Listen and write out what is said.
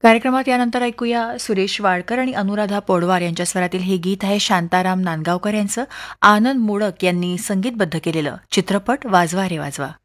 कार्यक्रमात यानंतर ऐकूया सुरेश वाडकर आणि अनुराधा पौडवार यांच्या स्वरातील हे गीत आहे शांताराम नांदगावकर यांचं. आनंद मोडक यांनी संगीतबद्ध केलेलं. चित्रपट वाजवा रे वाजवा.